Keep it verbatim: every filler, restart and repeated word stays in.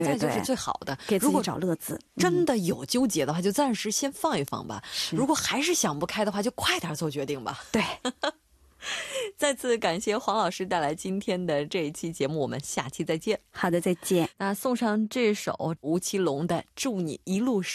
在就是最好的。 给自己找乐子。 真的有纠结的话，就暂时先放一放吧。如果还是想不开的话，就快点做决定吧。 对。 再次感谢黄老师带来今天的这一期节目，我们下期再见。 好的，再见。 那送上这首吴奇隆的《祝你一路